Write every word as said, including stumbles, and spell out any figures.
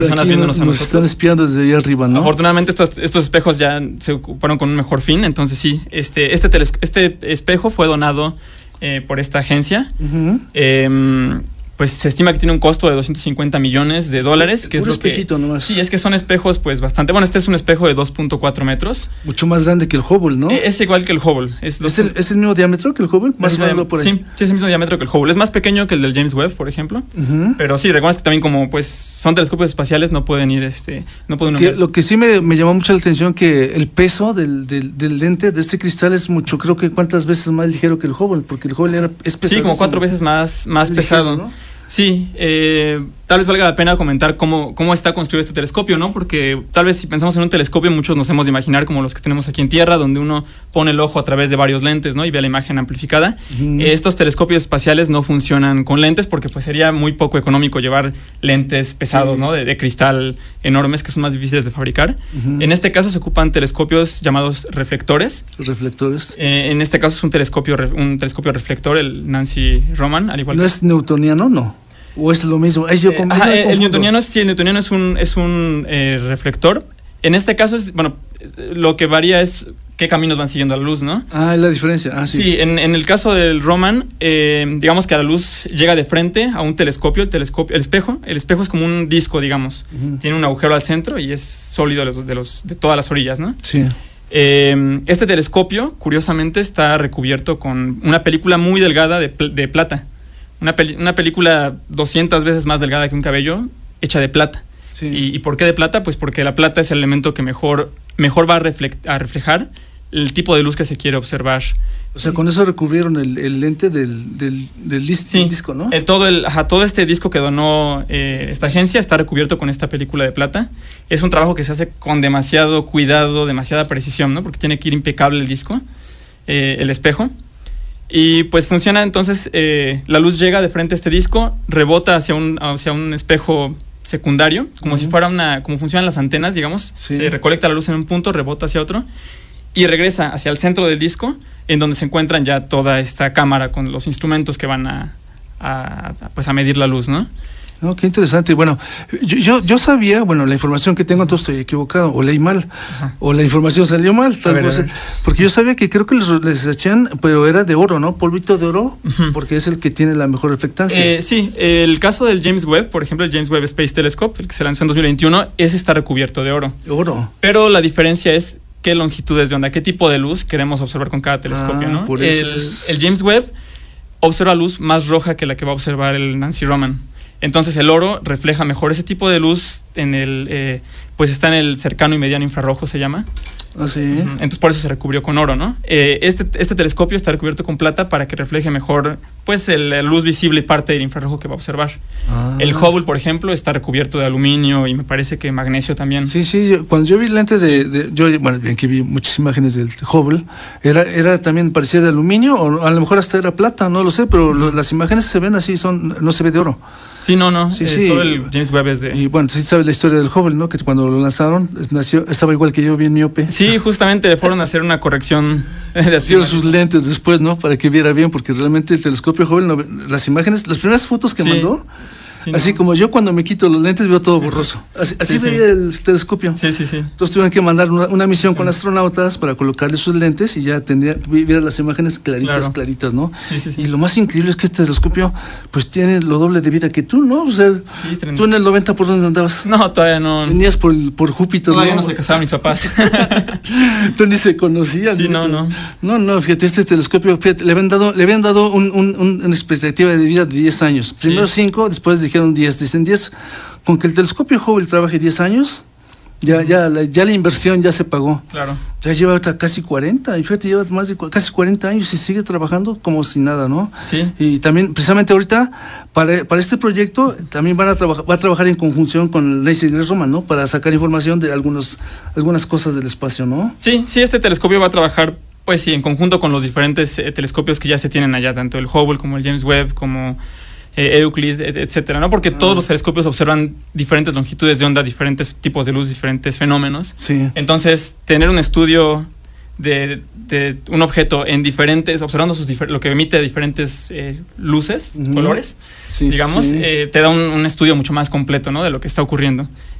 personas viéndonos a nos nosotros. Están espiando desde ahí arriba, ¿no? Afortunadamente estos, estos espejos ya se ocuparon con un mejor fin, entonces sí, este, este, teles- este espejo fue donado eh, por esta agencia. Uh-huh. Eh, pues se estima que tiene un costo de doscientos cincuenta millones de dólares. Que un es lo espejito que, nomás. Sí, es que son espejos pues bastante... Bueno, este es un espejo de dos punto cuatro metros. Mucho más grande que el Hubble, ¿no? Eh, es igual que el Hubble. Es, ¿Es, el, ¿Es el mismo diámetro que el Hubble? Más o menos por ahí. Sí, sí, es el mismo diámetro que el Hubble. Es más pequeño que el del James Webb, por ejemplo. Uh-huh. Pero sí, recuerdas que también como pues son telescopios espaciales, no pueden ir, este, no pueden Que, lo que sí me, me llamó mucho la atención que el peso del, del, del lente de este cristal es mucho, creo que cuántas veces más ligero que el Hubble, porque el Hubble era, es pesado. Sí, como cuatro veces más, más ligero, pesado. ¿no? Sí, eh, tal vez valga la pena comentar cómo, cómo está construido este telescopio, ¿no? Porque tal vez si pensamos en un telescopio, muchos nos hemos de imaginar como los que tenemos aquí en Tierra, donde uno pone el ojo a través de varios lentes, ¿no? Y ve la imagen amplificada. Uh-huh. Eh, estos telescopios espaciales no funcionan con lentes porque pues sería muy poco económico llevar lentes pesados, ¿no? De, de cristal enormes que son más difíciles de fabricar. Uh-huh. En este caso se ocupan telescopios llamados reflectores. Los reflectores. Eh, en este caso es un telescopio, un telescopio reflector, el Nancy Roman, al igual ¿No que... es newtoniano? No. ¿O es lo mismo? Ay, yo Eh, con- ajá, yo me el, el confundo. newtoniano sí, el newtoniano es un, es un eh, reflector. En este caso es, bueno, lo que varía es qué caminos van siguiendo la luz, ¿no? Ah, es la diferencia. Ah, sí. Sí, en, en el caso del Roman, eh, digamos que la luz llega de frente a un telescopio, el telescopio, el espejo. El espejo es como un disco, digamos. Uh-huh. Tiene un agujero al centro y es sólido de, los, de, los, de todas las orillas, ¿no? Sí. Eh, este telescopio, curiosamente, está recubierto con una película muy delgada de, pl- de plata. Una, peli- una película doscientas veces más delgada que un cabello, hecha de plata. Sí. ¿Y, ¿Y por qué de plata? Pues porque la plata es el elemento que mejor, mejor va a, reflect- a reflejar el tipo de luz que se quiere observar. O sea, con eso recubrieron el, el lente del, del, del, dis- Sí, del disco, ¿no? El, todo, el, ajá, todo este disco que donó eh, esta agencia está recubierto con esta película de plata. Es un trabajo que se hace con demasiado cuidado, demasiada precisión, ¿no? Porque tiene que ir impecable el disco, eh, el espejo. Y pues funciona entonces, eh, la luz llega de frente a este disco, rebota hacia un, hacia un espejo secundario, como uh-huh. si fuera una, como funcionan las antenas, digamos. Sí. Se recolecta la luz en un punto, rebota hacia otro y regresa hacia el centro del disco, en donde se encuentran ya toda esta cámara con los instrumentos que van a, a, a pues a medir la luz, ¿no? No, qué interesante. Bueno, yo, yo, yo sabía, bueno, la información que tengo, entonces estoy equivocado, o leí mal, Ajá. o la información salió mal, tal ver, vez, porque yo sabía que creo que les, les echan, pero era de oro, ¿no? Polvito de oro, uh-huh. porque es el que tiene la mejor reflectancia. Eh, sí, el caso del James Webb, por ejemplo, el James Webb Space Telescope, el que se lanzó en dos mil veintiuno, ese está recubierto de oro. Oro. Pero la diferencia es qué longitudes de onda, qué tipo de luz queremos observar con cada telescopio, ah, ¿no? Por eso el, es... el James Webb observa luz más roja que la que va a observar el Nancy Roman. Entonces el oro refleja mejor ese tipo de luz en el, eh, pues está en el cercano y mediano infrarrojo, se llama. Ah, sí. Entonces por eso se recubrió con oro, ¿no? Eh, este, este telescopio está recubierto con plata para que refleje mejor, pues, el, la luz visible y parte del infrarrojo que va a observar. Ah. El Hubble, por ejemplo, está recubierto de aluminio y me parece que magnesio también. Sí, sí. Yo, cuando yo vi lentes de, de, yo, bueno, bien que vi muchas imágenes del Hubble, era, era también parecía de aluminio o a lo mejor hasta era plata, no lo sé, pero lo, las imágenes se ven así, son, no se ve de oro. Sí, no, no. Sí, eh, sí. Solo el James Webb es de... Y bueno, sí sabes la historia del Hubble, ¿no? Que cuando lo lanzaron, nació, estaba igual que yo, bien miope. Sí, justamente le fueron a hacer una corrección. De hicieron sus lentes después, ¿no? Para que viera bien, porque realmente el telescopio Hubble, no, las imágenes, las primeras fotos que sí. mandó, sí, así no. como yo cuando me quito los lentes veo todo borroso. Así, así sí, veía sí. el telescopio. Sí, sí, sí. Entonces tuvieron que mandar una, una misión sí. con astronautas para colocarle sus lentes y ya tendría, viera las imágenes claritas, claro. claritas, ¿no? Sí, sí, sí. Y lo más increíble es que este telescopio pues tiene lo doble de vida que tú, ¿no? O sea, sí, tú en el noventa por dónde andabas. No, todavía no. Venías por, por Júpiter. Todavía no, no se casaban mis papás. Tú ni se conocían. Sí, no, no. No, no, fíjate, este telescopio, fíjate, le habían dado, le habían dado un, un, un, una expectativa de vida de diez años. Sí. Primero cinco, después dijeron diez. Dicen diez, con que el telescopio Hubble trabaje diez años, ya, ya, la, ya la inversión ya se pagó. Claro. Ya lleva hasta casi cuarenta, y fíjate, lleva más de casi cuarenta años y sigue trabajando como si nada, ¿no? Sí. Y también, precisamente ahorita, para, para este proyecto, también van a trabajar, va a trabajar en conjunción con el Nancy Roman, ¿no? Para sacar información de algunos, algunas cosas del espacio, ¿no? Sí, sí, este telescopio va a trabajar, pues sí, en conjunto con los diferentes eh, telescopios que ya se tienen allá, tanto el Hubble como el James Webb, como eh, Euclid, etcétera, ¿no? Porque ah. todos los telescopios observan diferentes longitudes de onda, diferentes tipos de luz, diferentes fenómenos. Sí. Entonces, tener un estudio de, de un objeto en diferentes, observando sus difer- lo que emite diferentes eh, luces, uh-huh. colores, sí, digamos, sí. Eh, te da un, un estudio mucho más completo, ¿no? De lo que está ocurriendo.